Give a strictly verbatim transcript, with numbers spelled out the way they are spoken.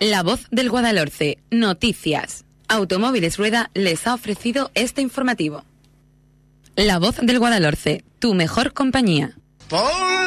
La Voz del Guadalhorce. Noticias. Automóviles Rueda les ha ofrecido este informativo. La Voz del Guadalhorce. Tu mejor compañía.